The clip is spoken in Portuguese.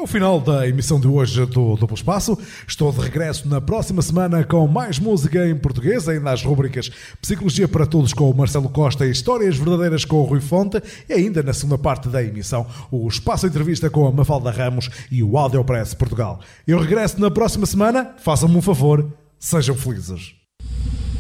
o final da emissão de hoje do Duplo Espaço. Estou de regresso na próxima semana com mais música em português, ainda nas rubricas Psicologia para Todos com o Marcelo Costa e Histórias Verdadeiras com o Rui Fonte, e ainda na segunda parte da emissão o Espaço Entrevista com a Mafalda Ramos e o Audiopress Portugal. Eu regresso na próxima semana. Façam-me um favor, sejam felizes.